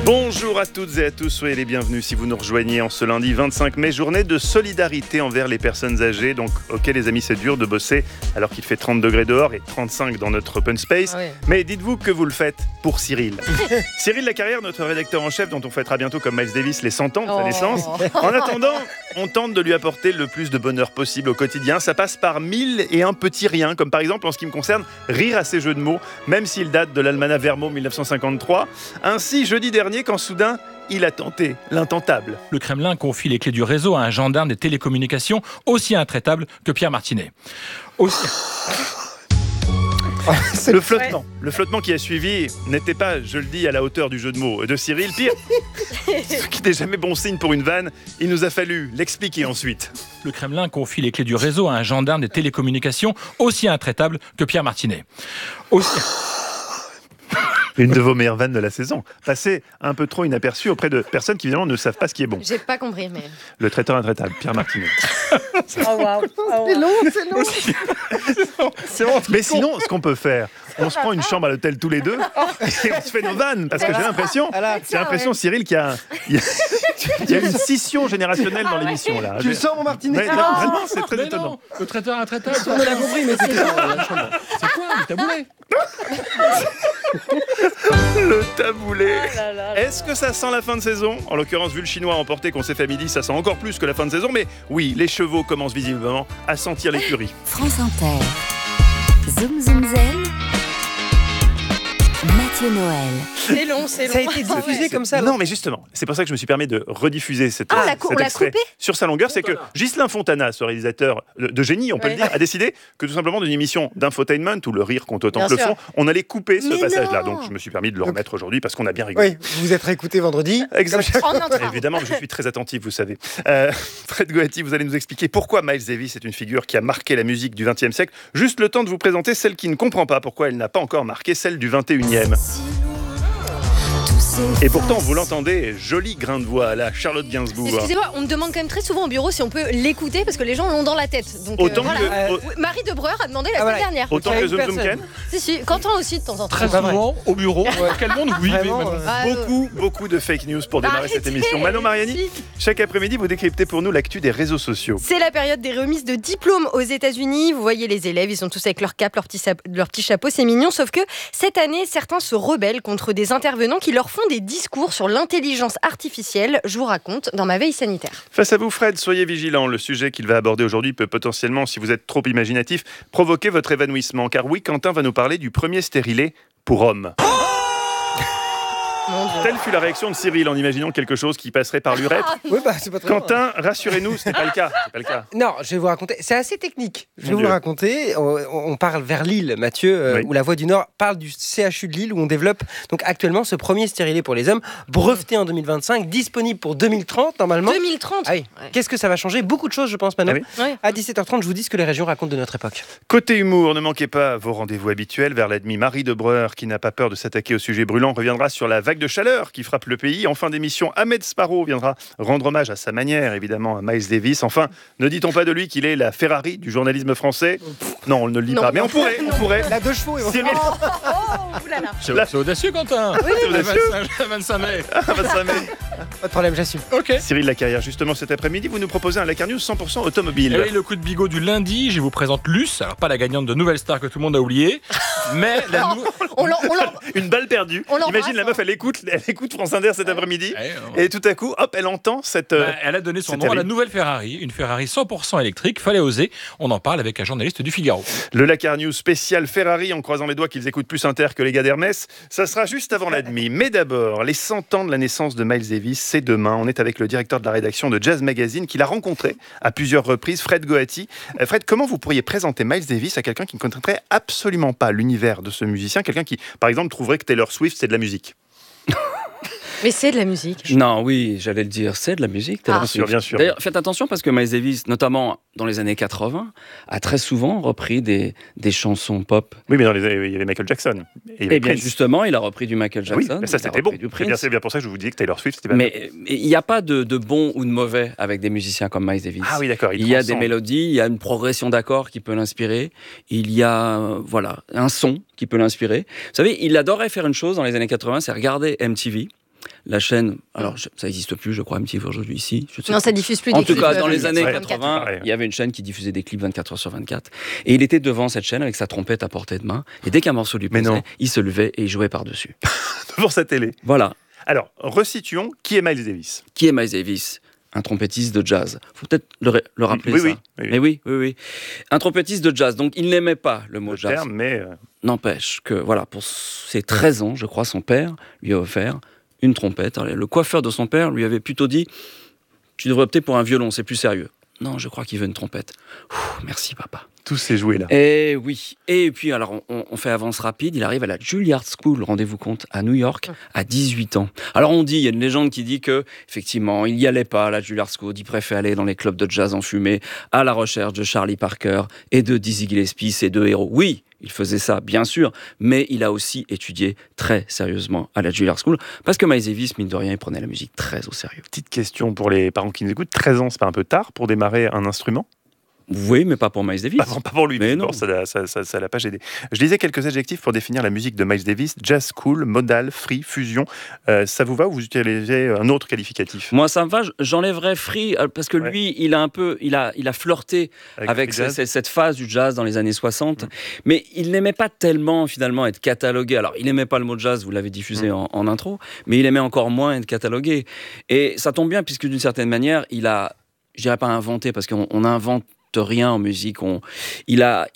Bonjour à toutes et à tous, soyez les bienvenus si vous nous rejoignez en ce lundi 25 mai, journée de solidarité envers les personnes âgées. Donc, ok les amis, c'est dur de bosser alors qu'il fait 30 degrés dehors et 35 dans notre open space. Ah ouais. Mais dites-vous que vous le faites pour Cyril. Cyril Lacarrière, notre rédacteur en chef, dont on fêtera bientôt comme Miles Davis les 100 ans de sa naissance. En attendant, on tente de lui apporter le plus de bonheur possible au quotidien. Ça passe par 1001 petits riens, comme par exemple en ce qui me concerne, rire à ses jeux de mots, même s'il date de l'Almanach Vermo 1953. Ainsi, jeudi dernier, quand soudain, il a tenté l'intentable. Le Kremlin confie les clés du réseau à un gendarme des télécommunications aussi intraitable que Pierre Martinet. Le flottement qui a suivi n'était pas, je le dis, à la hauteur du jeu de mots de Cyril. Pire, ce qui n'est jamais bon signe pour une vanne, il nous a fallu l'expliquer ensuite. Le Kremlin confie les clés du réseau à un gendarme des télécommunications aussi intraitable que Pierre Martinet. Une de vos meilleures vannes de la saison, passée un peu trop inaperçue auprès de personnes qui évidemment ne savent pas ce qui est bon. J'ai pas compris, mais... Le traiteur intraitable, Pierre Martinet. Oh waouh. C'est long. Mais sinon, ce qu'on peut faire, on se prend une chambre à l'hôtel tous les deux et on se fait nos vannes, parce que j'ai l'impression, Cyril, qu'il y a une scission générationnelle dans l'émission là. Tu le sens, mon Martinet? Vraiment, c'est très étonnant. Non, le traiteur intraitable. On l'a compris, mais c'est C'est quoi le taboulet? Le taboulet. Oh là là là. Est-ce que ça sent la fin de saison? En l'occurrence, vu le chinois emporté qu'on s'est fait à midi, ça sent encore plus que la fin de saison. Mais oui, les chevaux commencent visiblement à sentir l'écurie. France Inter. Zoom Zoom Zen. Mathieu Noël. C'est long. Ça a été diffusé comme ça. Non, mais justement, c'est pour ça que je me suis permis de rediffuser cet on l'a extrait coupé sur sa longueur. C'est que Ghislain Fontana, ce réalisateur de génie, on peut le dire, a décidé que tout simplement d'une émission d'infotainment où le rire compte autant Bien que le sûr. fond, on allait couper ce Mais passage-là. non. Donc je me suis permis de le remettre aujourd'hui parce qu'on a bien rigolé. Oui, vous êtes réécouté vendredi. Exactement. En entrant. Évidemment, je suis très attentif, vous savez. Fred Goati, vous allez nous expliquer pourquoi Miles Davis est une figure qui a marqué la musique du XXe siècle. Juste le temps de vous présenter celle qui ne comprend pas pourquoi elle n'a pas encore marqué celle du XXIe. Et pourtant, vous l'entendez, joli grain de voix à la Charlotte Gainsbourg. Excusez-moi, on me demande quand même très souvent au bureau si on peut l'écouter parce que les gens l'ont dans la tête. Donc, Autant voilà. que- Oui, Marie Debreur a demandé la voilà. semaine dernière. Autant que Avec Zoom Zoom personne. Ken. Si, Quentin aussi de temps en temps. Très pas vrai. souvent au bureau. Quel monde vous vivez Vraiment, maintenant. Ah, Beaucoup de fake news pour démarrer cette arrêtez, émission. Manon Mariani, si. chaque après-midi, vous décryptez pour nous l'actu des réseaux sociaux. C'est la période des remises de diplômes aux États-Unis. Vous voyez les élèves, ils sont tous avec leur cap, leur petit chapeau, c'est mignon. Sauf que cette année, certains se rebellent contre des intervenants qui leur font des discours sur l'intelligence artificielle. Je vous raconte dans ma veille sanitaire. Face à vous, Fred, soyez vigilant. Le sujet qu'il va aborder aujourd'hui peut potentiellement, si vous êtes trop imaginatif, provoquer votre évanouissement. Car oui, Quentin va nous parler du premier stérilet pour hommes. Mon Dieu. Telle fut la réaction de Cyril en imaginant quelque chose qui passerait par l'urètre. Oui, bah, c'est pas très Quentin, rassurez-nous, ce n'est pas le cas. C'est pas le cas. Non, je vais vous raconter. C'est assez technique. Je vais Mon vous Dieu. raconter. On parle vers Lille, Mathieu, Oui. où la Voix du Nord parle du CHU de Lille, où on développe donc actuellement ce premier stérilet pour les hommes, breveté en 2025, disponible pour 2030 normalement. 2030. Ah oui. Ouais. Qu'est-ce que ça va changer? Beaucoup de choses, je pense, maintenant. Ah oui. Ouais. À 17h30, je vous dis ce que les régions racontent de notre époque. Côté humour, ne manquez pas vos rendez-vous habituels. Vers la demi, Marie Debreur, qui n'a pas peur de s'attaquer au sujet brûlant, reviendra sur la vague de chaleur qui frappe le pays. En fin d'émission, Ahmed Sparrow viendra rendre hommage à sa manière, évidemment, à Miles Davis. Enfin, ne dit-on pas de lui qu'il est la Ferrari du journalisme français? Non, on ne le dit Non. pas, mais on pourrait. La 2 chevaux, Cyril, Oh, oulala. C'est audacieux, Quentin. c'est audacieux. 25 mai. 25 mai. pas de problème, j'assume. Ok. Cyril Lacarrière, justement cet après-midi, vous nous proposez un Lacar News 100% automobile. Et oui, le coup de bigot du lundi, je vous présente Luce. Alors, pas la gagnante de Nouvelle Star que tout le monde a oublié, mais la On l'en- Une balle perdue. On l'embrasse, Imagine la meuf, elle écoute France Inter cet après-midi. Ouais, Et tout à coup, hop, elle entend cette... elle a donné son c'est nom à la terrible. nouvelle Ferrari, une Ferrari 100% électrique. Fallait oser. On en parle avec un journaliste du Figaro. Le Lacar News spécial Ferrari, en croisant les doigts qu'ils écoutent plus Inter que les gars d'Hermès. Ça sera juste avant la demi. Mais d'abord, les 100 ans de la naissance de Miles Davis, c'est demain. On est avec le directeur de la rédaction de Jazz Magazine, qui l'a rencontré à plusieurs reprises, Fred Goati. Fred, comment vous pourriez présenter Miles Davis à quelqu'un qui ne connaîtrait absolument pas l'univers de ce musicien, quelqu'un qui, par exemple, trouverait que Taylor Swift, c'est de la musique? Mais c'est de la musique. Non, oui, j'allais le dire, c'est de la musique. Taylor Bien sûr, Swift. bien sûr. D'ailleurs, faites attention parce que Miles Davis, notamment dans les années 80, a très souvent repris des chansons pop. Oui, mais il y avait Michael Jackson. Et il y avait Et bien Prince. justement, il a repris du Michael Oui, Jackson. mais ça il a c'était bon. repris du C'est bien, Prince. c'est bien pour ça que je vous dis que Taylor Swift, c'était pas Mais il n'y a pas de bon ou de mauvais avec des musiciens comme Miles Davis. Ah oui, d'accord. Il y a des transcende. mélodies, il y a une progression d'accords qui peut l'inspirer, il y a voilà, un son qui peut l'inspirer. Vous savez, il adorait faire une chose dans les années 80, c'est regarder MTV, La chaîne, alors ça n'existe plus, je crois, MTV aujourd'hui ici. Je sais Non, pas. ça diffuse plus. En des tout clips, cas, dans les 24, années 24. 80, pareil. il y avait une chaîne qui diffusait des clips 24 heures sur 24. Et il était devant cette chaîne avec sa trompette à portée de main. Et dès qu'un morceau lui Mais non. plaisait, il se levait et il jouait par-dessus. Devant sa télé. Voilà. Alors, resituons, qui est Miles Davis? Qui est Miles Davis? Un trompettiste de jazz. Faut peut-être le rappeler Oui, ça. oui. Mais oui. Un trompettiste de jazz. Donc, il n'aimait pas le mot Le jazz. terme, mais N'empêche que, voilà, pour ses 13 ans, je crois, son père lui a offert une trompette. Alors, le coiffeur de son père lui avait plutôt dit « Tu devrais opter pour un violon, c'est plus sérieux. » Non, je crois qu'il veut une trompette. Merci, papa. tout s'est joué là. Et oui. Et puis, alors, on fait avance rapide. Il arrive à la Juilliard School, rendez-vous compte, à New York, à 18 ans. Alors, on dit, il y a une légende qui dit que, effectivement, il n'y allait pas à la Juilliard School. Il préférait aller dans les clubs de jazz enfumés, à la recherche de Charlie Parker et de Dizzy Gillespie, ces deux héros. Oui, il faisait ça, bien sûr, mais il a aussi étudié très sérieusement à la Juilliard School, parce que Miles Davis, mine de rien, il prenait la musique très au sérieux. Petite question pour les parents qui nous écoutent. 13 ans, c'est pas un peu tard pour démarrer un instrument? Oui, mais pas pour Miles Davis. Pas pour lui, Mais bon, non. ça l'a pas gêné. Je lisais quelques adjectifs pour définir la musique de Miles Davis. Jazz cool, modal, free, fusion. Ça vous va ou vous utilisez un autre qualificatif? Moi, ça me va. J'enlèverais free parce que lui, il a flirté avec free jazz. cette phase du jazz dans les années 60, mais il n'aimait pas tellement finalement être catalogué. Alors, il n'aimait pas le mot jazz, vous l'avez diffusé en intro, mais il aimait encore moins être catalogué. Et ça tombe bien puisque d'une certaine manière, il a, je dirais pas inventé parce qu'on n'invente rien en musique. Il a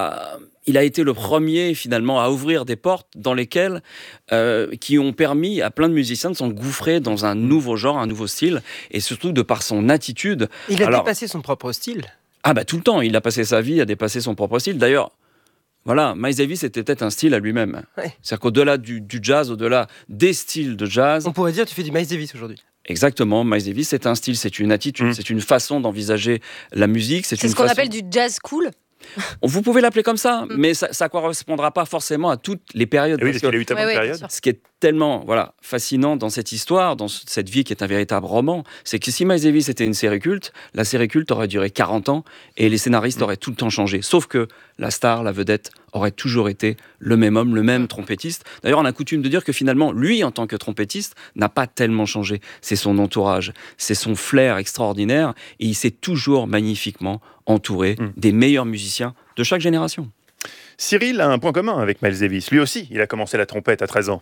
été le premier finalement à ouvrir des portes dans lesquelles qui ont permis à plein de musiciens de s'engouffrer dans un nouveau genre, un nouveau style, et surtout de par son attitude. Il a Alors, dépassé son propre style. Ah bah tout le temps, il a passé sa vie à dépasser son propre style. D'ailleurs, voilà, Miles Davis était peut-être un style à lui-même. Ouais. C'est-à-dire qu'au-delà du jazz, au-delà des styles de jazz, On pourrait dire tu fais du Miles Davis aujourd'hui. exactement, Miles Davis, c'est un style, c'est une attitude, c'est une façon d'envisager la musique. C'est ce qu'on appelle du jazz cool. Vous pouvez l'appeler comme ça, mais ça ne correspondra pas forcément à toutes les périodes. Eh oui, parce parce qu'il que a eu tellement de bien périodes. sûr. ce qui est tellement fascinant dans cette histoire, dans cette vie qui est un véritable roman, c'est que si Miles Davis était une série culte, la série culte aurait duré 40 ans et les scénaristes auraient tout le temps changé. Sauf que la star, la vedette, aurait toujours été le même homme, le même trompettiste. D'ailleurs, on a coutume de dire que finalement, lui, en tant que trompettiste, n'a pas tellement changé. C'est son entourage, c'est son flair extraordinaire et il s'est toujours magnifiquement entouré des meilleurs musiciens de chaque génération. Cyril a un point commun avec Miles Davis. Lui aussi, il a commencé la trompette à 13 ans.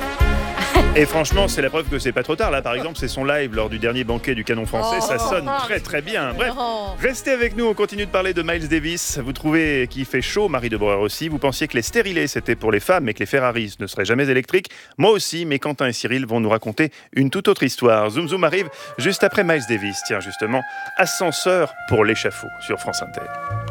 Et franchement, c'est la preuve que c'est pas trop tard. Là, par exemple, c'est son live lors du dernier banquet du Canon français. Ça sonne très très bien. Bref, restez avec nous. On continue de parler de Miles Davis. Vous trouvez qu'il fait chaud, Marie de Breuer aussi. Vous pensiez que les stérilés, c'était pour les femmes et que les Ferraris ne seraient jamais électriques. Moi aussi, mais Quentin et Cyril vont nous raconter une toute autre histoire. Zoom Zoom arrive juste après Miles Davis. Tiens, justement, ascenseur pour l'échafaud sur France Inter.